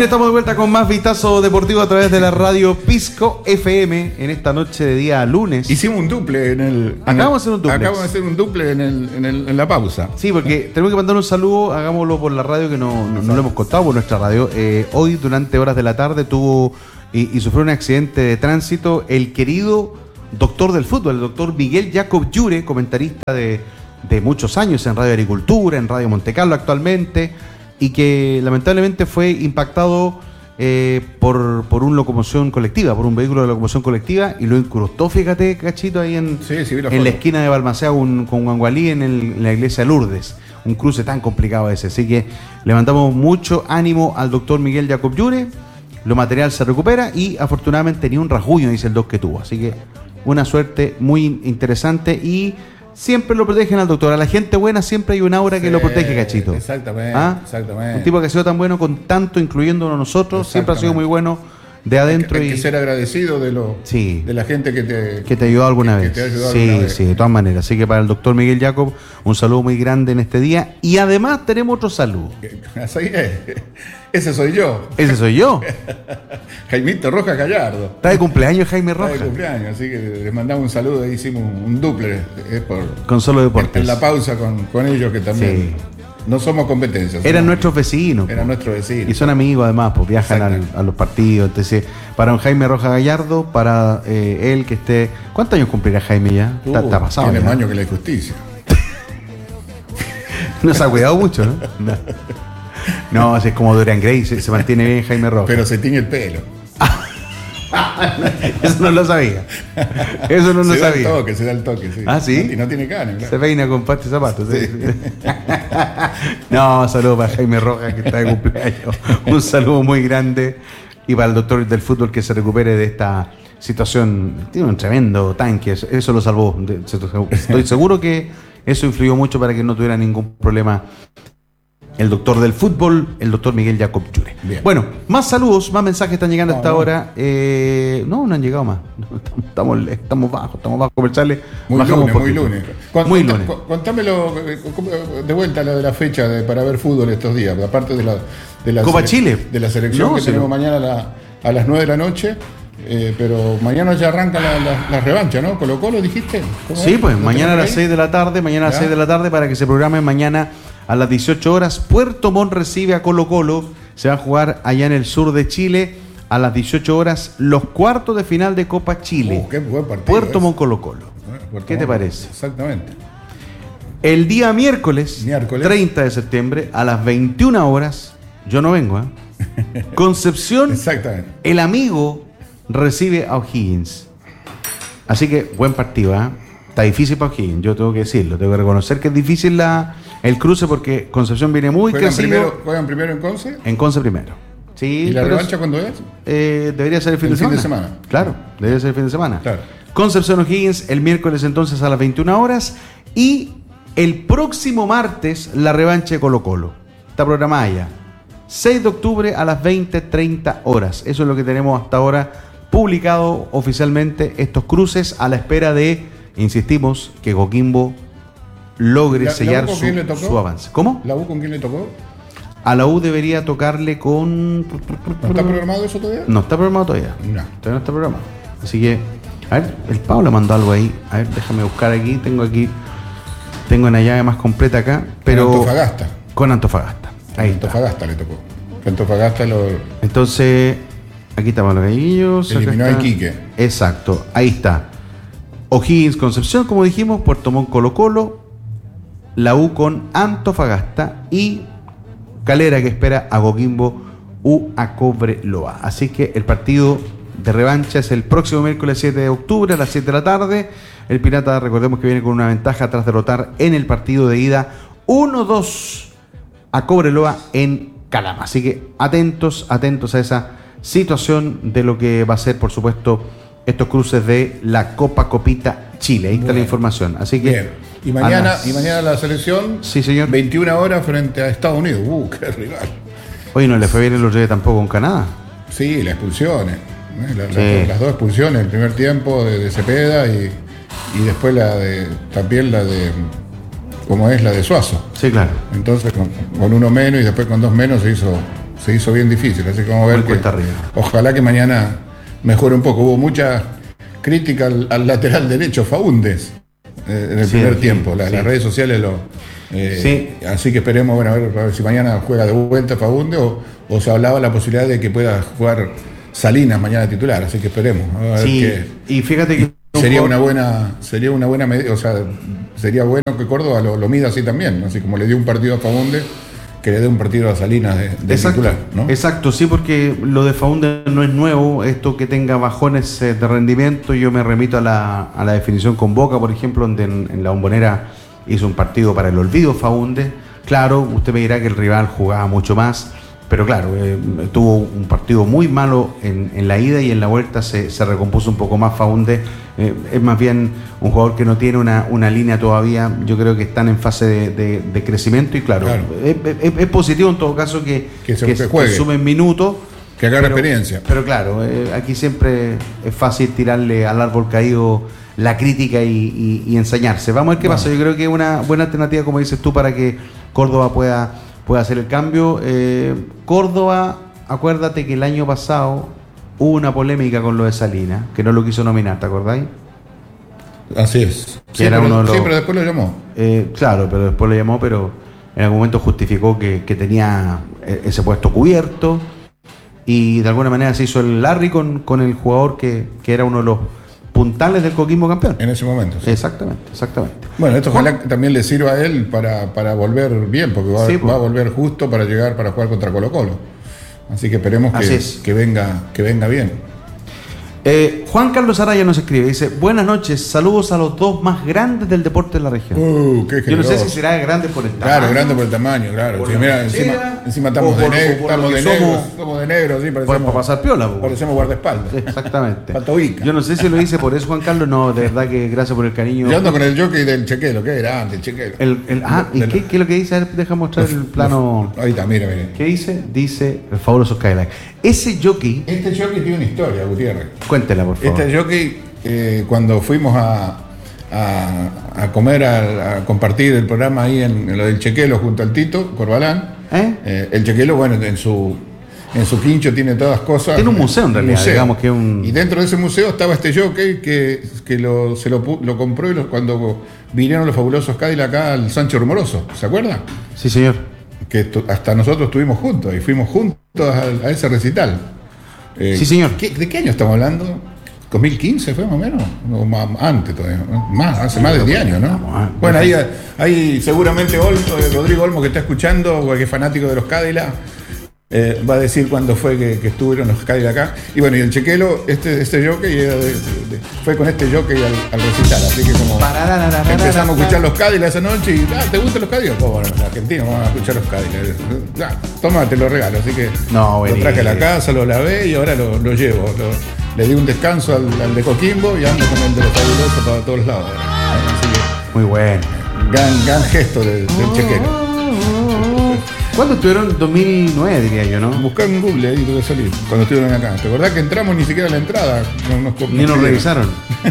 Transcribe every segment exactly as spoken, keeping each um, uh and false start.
Bien, estamos de vuelta con más Vistazo Deportivo a través de la radio Pisco F M en esta noche de día lunes. Hicimos un duple en el... Acabamos de hacer un duple. Acabamos de hacer un duple en, el, en, el, en la pausa. Sí, porque tenemos que mandar un saludo, hagámoslo por la radio que no, no, no lo hemos contado por nuestra radio. Eh, hoy, durante horas de la tarde, tuvo y, y sufrió un accidente de tránsito el querido doctor del fútbol, el doctor Miguel Jacob Llure, comentarista de, de muchos años en Radio Agricultura, en Radio Montecarlo actualmente, y que lamentablemente fue impactado eh, por, por una locomoción colectiva, por un vehículo de locomoción colectiva, y lo incrustó, fíjate, Cachito, ahí en, sí, sí, la, en la esquina de Balmaceda un, con Guangualí en, el, en la iglesia de Lourdes. Un cruce tan complicado ese. Así que le mandamos mucho ánimo al doctor Miguel Jacob Llure. Lo material se recupera y afortunadamente ni un rasguño, dice el doc, que tuvo. Así que una suerte muy interesante y siempre lo protegen al doctor. A la gente buena siempre hay un aura que sí, lo protege, Cachito. Exactamente, ¿Ah? exactamente. Un tipo que ha sido tan bueno con tanto, incluyéndonos nosotros, siempre ha sido muy bueno de adentro. Hay que, hay y... que ser agradecido de, lo, sí, de la gente que te, que te ayudó alguna que, vez. Que te ayudó sí, alguna vez. Sí, de todas maneras. Así que para el doctor Miguel Jacob, un saludo muy grande en este día. Y además tenemos otro saludo. Así es. Ese soy yo. Ese soy yo. Jaimito Rojas Gallardo. Está de cumpleaños Jaime Rojas. Está de cumpleaños, así que les mandamos un saludo. Ahí hicimos un duple. Eh, por, con Solo Deportes. En, en la pausa con, con ellos que también... Sí. No somos competencias. Eran somos, nuestros vecinos. Eran nuestros vecinos. Y son amigos además, pues viajan al, a los partidos. Entonces, para un Jaime Rojas Gallardo, para eh, él que esté... ¿Cuántos años cumplirá Jaime ya? Uh, está, está pasado. Tiene ya, más años que la justicia. No se ha cuidado mucho, ¿no? No, no es como Dorian Gray, se, se mantiene bien Jaime Rojas. Pero se tiñe el pelo. Eso no lo sabía. Eso no lo se sabía. Se da el toque, se da el toque, sí. Ah, sí. No, no tiene canas, claro. Se peina con pasta y zapatos. ¿sí? Sí. No, saludo para Jaime Rojas que está de cumpleaños. Un saludo muy grande. Y para el doctor del fútbol que se recupere de esta situación. Tiene un tremendo tanque. Eso lo salvó. Estoy seguro que eso influyó mucho para que no tuviera ningún problema. El doctor del fútbol, el doctor Miguel Jacob Llure. Bueno, más saludos, más mensajes están llegando no, hasta no. ahora. Eh, no, no han llegado más. Estamos, estamos bajos, estamos bajos comerciales. Muy lunes, muy lunes. Muy lunes. Contámelo de vuelta lo de la fecha de, para ver fútbol estos días, aparte de la, de la Copa sele- Chile. De la selección no, que tenemos no. mañana a, la, a las nueve de la noche. Eh, pero mañana ya arranca la, la, la revancha, ¿no? ¿Colo Colo dijiste? Sí, pues mañana a las seis de la tarde, mañana a las seis de la tarde para que se programe mañana a las dieciocho horas. Puerto Montt recibe a Colo Colo. Se va a jugar allá en el sur de Chile a las dieciocho horas los cuartos de final de Copa Chile. Uh, qué buen partido. Puerto Montt Colo Colo. Bueno, ¿Qué te parece? Exactamente. El día miércoles, miércoles treinta de septiembre a las veintiuna horas, yo no vengo, ¿eh? Concepción, exactamente. El Amigo recibe a O'Higgins. Así que buen partido, ¿eh? Está difícil para O'Higgins, yo tengo que decirlo. Tengo que reconocer que es difícil la, el cruce porque Concepción viene muy ¿Juegan crecido. Primero, ¿Juegan primero en Conce? En Conce primero. Sí, ¿Y la revancha cuándo es? Eh, debería ser el fin, el de, fin semana. de semana. Claro, debería ser el fin de semana. Claro. Concepción O'Higgins el miércoles entonces a las veintiuna horas y el próximo martes la revancha de Colo Colo. Está programada ya. seis de octubre a las veinte treinta horas. Eso es lo que tenemos hasta ahora publicado oficialmente, estos cruces a la espera de, insistimos, que Coquimbo logre ¿La, sellar la U su, le tocó? su avance. ¿Cómo? ¿La U con quién le tocó? A la U debería tocarle con... ¿No está programado eso todavía? No está programado todavía. No. Todavía no está programado. Así que, a ver, el Pablo mandó algo ahí. A ver, déjame buscar aquí. Tengo aquí, tengo una llave más completa acá. Pero con Antofagasta. Con Antofagasta. Ahí con Antofagasta le tocó. Antofagasta lo... Entonces, aquí estamos los gallillos. Eliminó a Iquique. Exacto, ahí está. O'Higgins Concepción, como dijimos, Puerto Montt Colo Colo, la U con Antofagasta y Calera que espera a Coquimbo U a Cobreloa. Así que el partido de revancha es el próximo miércoles siete de octubre a las siete de la tarde. El Pirata, recordemos que viene con una ventaja tras derrotar en el partido de ida uno dos a Cobreloa en Calama. Así que atentos, atentos a esa situación de lo que va a ser, por supuesto, estos cruces de la Copa Copita Chile. Ahí está bueno. La información. Así que bien. Y mañana, las... y mañana la selección, sí, señor. veintiuna horas frente a Estados Unidos. Uh, qué rival. Oye, no le fue bien el otro día tampoco con Canadá. Sí, las expulsiones. ¿eh? La, sí. la, las dos expulsiones, el primer tiempo de, de Cepeda y, y después la de también la de como es la de Suazo. Sí, claro. Entonces con, con uno menos y después con dos menos se hizo se hizo bien difícil, así que vamos a ver Muy que, cuesta arriba. ojalá que mañana mejore un poco. Hubo mucha crítica al, al lateral derecho, Faúndez, eh, en el Sí, primer sí, tiempo. La- sí. Las redes sociales lo... eh, Sí. Así que esperemos, bueno, a ver, a ver si mañana juega de vuelta Faúndez o, o se hablaba la posibilidad de que pueda jugar Salinas mañana titular, así que esperemos. A ver Sí, qué- y fíjate que Sería una buena, sería una buena medida, o sea, sería bueno que Córdoba lo, lo mida así también, ¿no? Así como le dio un partido a Faúndez, que le dé un partido a Salinas de, de Exacto, titular, ¿no? exacto, sí, porque lo de Faúndez no es nuevo, esto que tenga bajones eh, de rendimiento, yo me remito a la, a la definición con Boca, por ejemplo, donde en, en la Bombonera hizo un partido para el olvido Faúndez. Claro, usted me dirá que el rival jugaba mucho más, pero claro, eh, tuvo un partido muy malo en, en la ida y en la vuelta se, se recompuso un poco más Faúndez. Eh, es más bien un jugador que no tiene una, una línea todavía. Yo creo que están en fase de, de- de crecimiento y claro, Claro. Es, es- es positivo en todo caso que, Que se- que, que juegue. que sumen minutos. Que agarre pero- experiencia. Pero claro, eh, aquí siempre es fácil tirarle al árbol caído la crítica y, y- y ensañarse. Vamos a ver qué Vamos. pasa. Yo creo que es una buena alternativa, como dices tú, para que Córdoba pueda, pueda hacer el cambio. Eh, Córdoba, acuérdate que el año pasado hubo una polémica con lo de Salinas, que no lo quiso nominar, ¿te acordáis? Así es. Que Sí, era pero, uno de los- sí, pero después lo llamó. Eh, claro, pero después lo llamó, pero en algún momento justificó que, que tenía eh, ese puesto cubierto y de alguna manera se hizo el Larry con, con el jugador que, que era uno de los puntales del Coquimbo campeón. En ese momento. sí. Exactamente, exactamente. Bueno, esto ojalá que también le sirva a él para, para volver bien, porque va, Sí, pues. va a volver justo para llegar para jugar contra Colo Colo. Así que esperemos Así que, es. que venga, que venga bien. Eh, Juan Carlos Araya nos escribe, dice, buenas noches, saludos a los dos más grandes del deporte de la región. Uh, qué Yo no sé generoso. si será grande por el Claro, tamaño, grande por el tamaño, claro. por Sí, la mira, ranchera, encima, encima o estamos de por- negro, o por estamos lo de que negro, somos- estamos de negro, sí, para, parecemos, para pasar piola. po. parecemos guardaespaldas. Exactamente. Patoica. Yo no sé si lo hice por eso, Juan Carlos, no, de verdad que gracias por el cariño. Yo ando con el jockey del Chequelo, qué grande, el Chequelo. El, el- ah, ¿y De la- qué, qué es lo que dice? A ver, deja mostrar el plano. Ahí está, mira, mira. ¿Qué dice? Dice el fabuloso Skyline. Ese jockey, Este jockey tiene una historia, Gutiérrez. cuéntela por favor. Este jockey, eh, cuando fuimos a, a, a comer, a, a compartir el programa ahí en, en lo del Chequelo junto al Tito, Corbalán, ¿Eh? eh, el Chequelo, bueno, en su, en su quincho tiene todas cosas. Tiene un museo, en realidad, digamos que un- Y dentro de ese museo estaba este jockey que, que lo, se lo, pu- lo compró y lo- cuando vinieron los fabulosos Cadillac acá al Sánchez Rumoroso, ¿se acuerda? Sí, señor. Que tu- hasta nosotros estuvimos juntos y fuimos juntos a, a ese recital. Eh, Sí, señor. ¿qué- ¿De qué año estamos hablando? ¿dos mil quince fue más o menos? O más, antes todavía, ¿no? Más, hace más de diez años, ¿no? Vamos, ah, Bueno, ahí, ahí seguramente Ol- eh, Rodrigo Olmo, que está escuchando, o que es fanático de los Cadillac, eh, va a decir cuándo fue que, que estuvieron los Cadillac acá. Y bueno, y el Chequelo, este, este jockey, era de- de- de- fue con este jockey al, al recital. Así que como empezamos a escuchar los Cadillac esa noche y, ah, ¿te gustan los Cadillac? Oh, bueno, los argentinos vamos a escuchar los Cadillac. Ah, toma, te lo regalo. Así que No, lo traje a la buenísimo. casa, lo lavé y ahora lo, lo llevo. Lo- le di un descanso al, al de Coquimbo y ando con el de los fabulosos para todos lados. Así que, Muy bueno. gran, gran gesto del, del Chequelo. ¿Cuándo estuvieron? dos mil nueve, diría yo, ¿no? Buscar en Google ahí tuve que salir cuando estuvieron acá. ¿Te acordás que entramos ni siquiera a la entrada? No, nos- Ni nos pidieron. revisaron.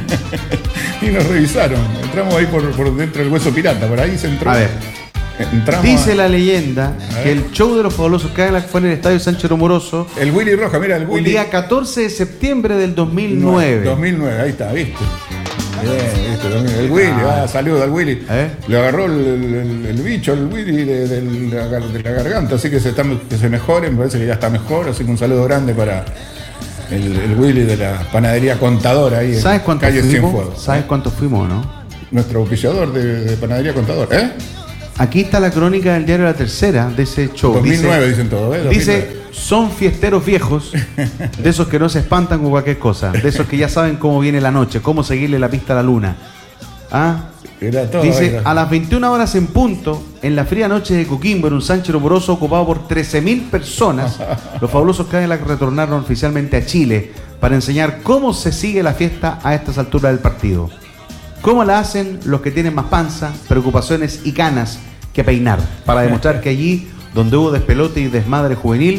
Ni nos revisaron. Entramos ahí por, por dentro del hueso pirata, por ahí se entró. A ver. Entramos Dice a- la leyenda ver. que el show de los fabulosos Cadillac fue en el estadio Sánchez Rumoroso El Willy Roja, mira, el el Willy. día catorce de septiembre del dos mil nueve. dos mil nueve, ahí está, ¿viste? Bien, ¿viste? dos mil El Willy, ah, saludo al Willy. A ver. Le agarró el, el- el bicho, el Willy de, de la, gar- de la garganta, así que se, está, que se mejore, me parece que ya está mejor, así que un saludo grande para el, el Willy de la panadería Contador ahí ¿Sabes en cuántos calle fuimos? Cienfuegos. ¿Sabes cuántos fuimos, no? Nuestro auspiciador de, de panadería Contador, ¿eh? Aquí está la crónica del diario La Tercera de ese show. dos mil nueve Dice- dicen todos, ¿eh? Dice, dos mil nueve. son fiesteros viejos, de esos que no se espantan con cualquier cosa, de esos que ya saben cómo viene la noche, cómo seguirle la pista a la luna. ¿Ah? Era todo, Dice, era. a las veintiuna horas en punto, en la fría noche de Coquimbo, en un Sánchez Rumoroso ocupado por trece mil personas, los fabulosos Cadillac retornaron oficialmente a Chile para enseñar cómo se sigue la fiesta a estas alturas del partido. Cómo la hacen los que tienen más panza, preocupaciones y canas que peinar, para demostrar que allí, donde hubo despelote y desmadre juvenil,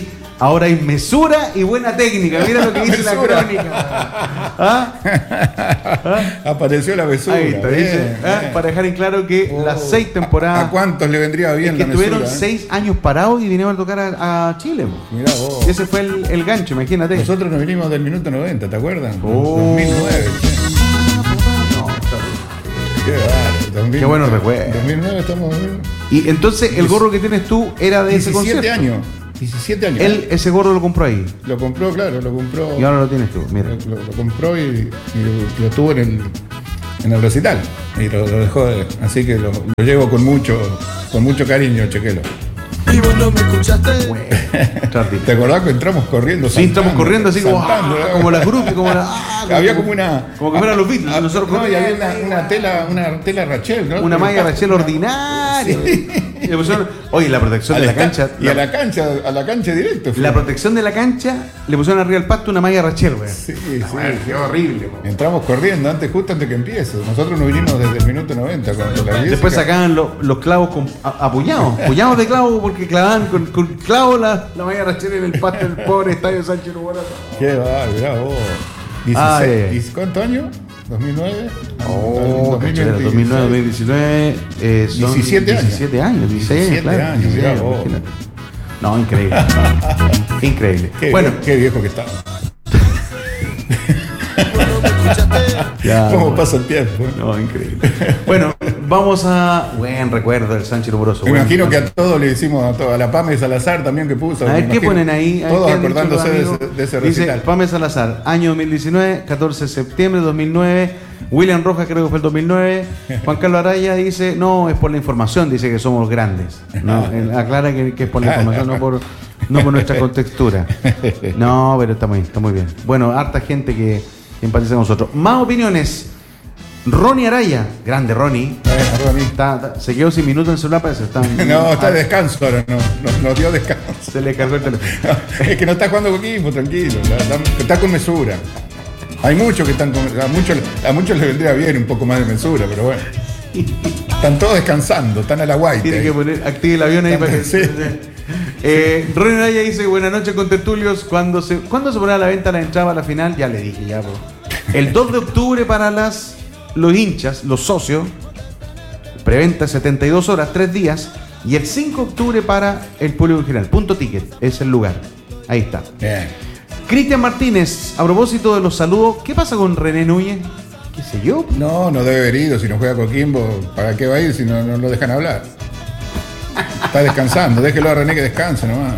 Ahora hay mesura y buena técnica. Mira lo que dice la crónica. ¿Ah? ¿Ah? Apareció la mesura. Ahí está, bien, dice, bien. ¿ah? Para dejar en claro que Oh, las seis temporadas. ¿A, a cuántos le vendría bien es que la mesura? estuvieron eh? seis años parados y vinieron a tocar a, a Chile. Mirá vos. Y ese fue el, el gancho, imagínate. Nosotros nos vinimos del minuto noventa, ¿te acuerdas? Oh. dos mil nueve. No, Qué bárbaro. dos mil nueve. Qué buenos recuerdos. dos mil nueve estamos. y entonces el gorro que tienes tú era de ese concierto. diecisiete años. diecisiete años. Él ese gorro lo compró ahí. Lo compró, claro, lo compró. Y ahora lo tienes tú, mira. Lo, lo- lo compró y, y lo, lo tuvo en el, en el recital. Y lo, lo dejó. de- así que lo, lo llevo con mucho, con mucho cariño, Chequelo. Y vos no me escuchaste. Charlie. ¿Te acordás que entramos corriendo? Sí, entramos saltando, corriendo así como, saltando, ah, ¿eh? como las grupos, como la, ah, Había como una. como que fueran los Beatles, Ah, nosotros no, y corriendo. había una, una tela, una tela Rachel, ¿no? Una malla Una- Rachel ordinaria. Y le pusieron- oye, la protección al de la esta- cancha. Y a la cancha, a la cancha directo. fue. La protección de la cancha le pusieron arriba al pasto una malla Rachel, güey. Sí, sí. Qué horrible, güey. Entramos corriendo antes, justo antes que empiece. Nosotros nos vinimos desde el minuto noventa con la Jessica. Después sacaban lo- los clavos con, a, apuñados, puñados de clavos porque clavaban con, con clavos la, la malla Rachel en el pasto del pobre estadio Sánchez Urbana. Qué va, mirá vos. Ay, dieciséis, ay. ¿y ¿Cuántos años? ¿dos mil nueve? Oh, cachera, dos mil nueve, dos mil diecinueve, eh, son diecisiete años. diecisiete años, dieciséis, diecisiete claro, años, dieciséis, mirá vos. imagínate. No, increíble. Increíble. Qué, Bueno, qué viejo que estaba. ya, ¿Cómo bueno. pasa el tiempo? No, increíble. Bueno, vamos a. Buen recuerdo del Sánchez Rumoroso. Me buen- imagino que a todos le hicimos, a, todos, a la Pame Salazar también que puso. A me ver, ¿qué imagino. ponen ahí? A ver, Todos ¿qué han dicho acordándose los de amigos? ese, de ese Dice recital. Pame Salazar, año dos mil diecinueve, catorce de septiembre de dos mil nueve. William Rojas creo que fue el dos mil nueve. Juan Carlos Araya dice, no, es por la información, dice que somos grandes. No, él aclara que, que es por la información, no por, no por nuestra contextura. No, pero está muy, está muy bien. Bueno, harta gente que, que empatiza con nosotros. Más opiniones. Ronnie Araya, grande Ronnie. Bueno, Ronnie. Está, está- se quedó sin minutos en el celular, parece. Está, No, está de ah, descanso ahora, no, no- nos dio descanso. se le cargó el teléfono. Es que no está jugando Coquimbo, tranquilo, está, está- está con mesura. Hay muchos que están con, a muchos, a muchos les vendría bien un poco más de mesura, pero bueno. Están todos descansando, están a la guaita. Tiene ahí. que poner, active el avión ahí para que. Sí. Eh, Ronnie Araya dice, buenas noches con tertulios. ¿Cuándo se, ¿Cuándo se pondrá a la venta la entrada a la final? Ya le dije, ya, po. El dos de octubre para las los hinchas, los socios. Preventa setenta y dos horas, tres días. Y el cinco de octubre para el público en general. Punto ticket, es el lugar. Ahí está. Bien. Cristian Martínez, a propósito de los saludos, ¿qué pasa con René Núñez? ¿Qué sé yo? No, no debe haber ido. Si no juega Coquimbo, ¿para qué va a ir si no, no lo dejan hablar? Está descansando, déjelo a René que descanse nomás.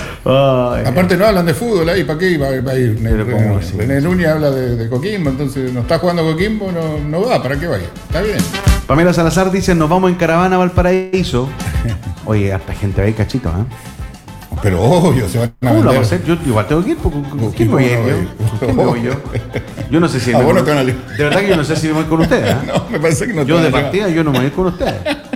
Ay, Aparte no hablan de fútbol ahí, ¿para qué iba, va a ir? Pero René, ¿cómo así? René Núñez habla de, de Coquimbo, entonces no está jugando Coquimbo, no, no va, ¿para qué va a ir? Está bien. Pamela Salazar dice, nos vamos en caravana a Valparaíso. Oye, harta gente va a ir, cachito, ¿eh? Pero obvio, se van a ¿Cómo lo vamos a vender. hacer? Yo igual tengo que ir, porque ¿con ¿Con quién voy a ir quién yo? no voy? ¿Con quién me voy yo? Yo no sé si Ah, me vos no voy- te van a li- De verdad que yo no sé si me voy con ustedes, ¿eh? No, me parece que no te Yo van de a llevar. partida yo no me voy a ir con ustedes.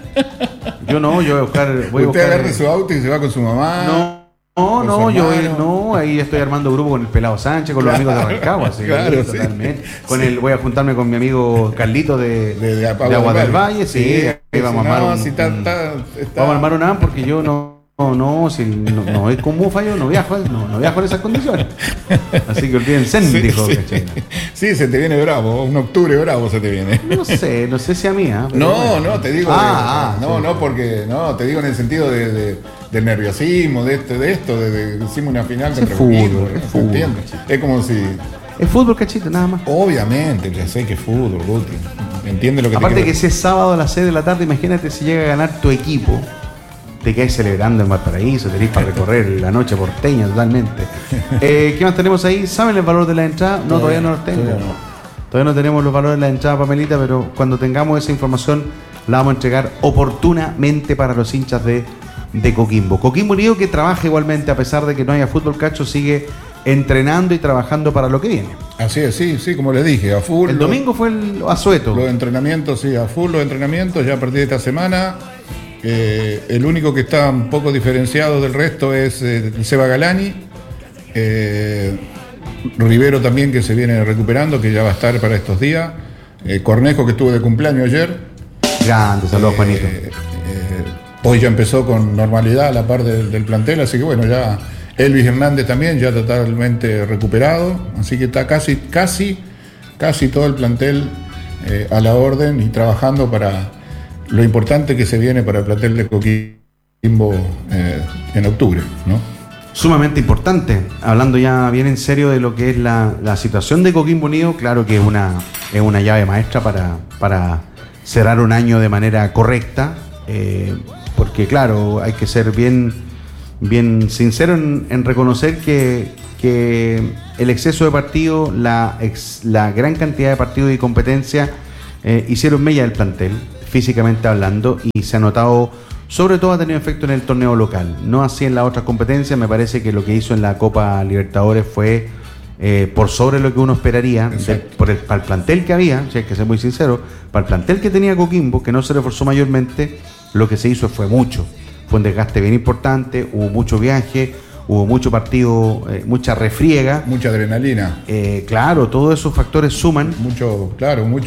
Yo no, yo voy a buscar. Voy a Usted buscar agarre su auto y se va con su mamá. No, no, con no, su yo voy, hermano. no, ahí estoy armando grupo con el Pelado Sánchez, con los Claro, amigos de Rancagua, así, claro, sí. totalmente. Con el, voy a juntarme con mi amigo Carlito de, De, de, de Agua del Valle, sí, ahí vamos a no, armar un, si está, un- está, está- vamos a armar un A M porque yo no, no, no, si no, no es con Mufa, yo no viajo, no, no viajo en esas condiciones. Así que olvídense, Sí, dijo, sí. ¿cachai? Sí, se te viene bravo, un octubre bravo se te viene. No sé, no sé si a mí, ¿ah? Pero No, bueno. no, te digo. Ah, de- ah, no, sí. no, porque. No, te digo en el sentido de, de- del nerviosismo, de esto, de esto, de, de- hicimos una final Es contra fútbol, Coquimbo, es ¿no? fútbol, ¿Entiendes? cachito. Es como si. Es fútbol, cachito, nada más. Obviamente, que sé que es fútbol, Guti. ¿Entiendes lo que Aparte te que quiero si es sábado a las seis de la tarde, imagínate si llega a ganar tu equipo, te quedas celebrando en Valparaíso, tenés para recorrer la noche porteña totalmente. Eh, ¿Qué más tenemos ahí? ¿Saben el valor de la entrada? No, todavía, Todavía- no los tengo. todavía no. Todavía no tenemos los valores de la entrada, Pamelita, pero cuando tengamos esa información la vamos a entregar oportunamente para los hinchas de, de Coquimbo. Coquimbo Unido que trabaja igualmente, a pesar de que no haya fútbol, Cacho sigue entrenando y trabajando para lo que viene. Así es, sí, sí, como les dije, a full. El lo- domingo fue el Asueto. Los entrenamientos, sí, a full los entrenamientos, ya a partir de esta semana. Eh, el único que está un poco diferenciado del resto es eh, Seba Galani. Eh, Rivero también, que se viene recuperando, que ya va a estar para estos días. Eh, Cornejo, que estuvo de cumpleaños ayer. Grande, saludos, Eh, Juanito. eh, hoy ya empezó con normalidad a la par del, del plantel, así que bueno, ya Elvis Hernández también ya totalmente recuperado, así que está casi, casi, casi todo el plantel eh, a la orden y trabajando para lo importante que se viene para el plantel de Coquimbo eh, en octubre, ¿no? Sumamente importante, hablando ya bien en serio de lo que es la, la situación de Coquimbo Unido, claro que es una, es una llave maestra para, para cerrar un año de manera correcta, eh, porque claro, hay que ser bien, bien sincero en, en reconocer que, que el exceso de partidos, la, ex, la gran cantidad de partidos y competencias eh, hicieron mella del plantel, físicamente hablando, y se ha notado. Sobre todo ha tenido efecto en el torneo local, no así en las otras competencias. Me parece que lo que hizo en la Copa Libertadores fue eh, por sobre lo que uno esperaría, de, por el, para el plantel que había, si hay que ser muy sincero, para el plantel que tenía Coquimbo, que no se reforzó mayormente, lo que se hizo fue mucho. Fue un desgaste bien importante, hubo mucho viaje, hubo mucho partido, eh, mucha refriega. Mucha adrenalina. Eh, claro, todos esos factores suman. Mucho, claro, mucho.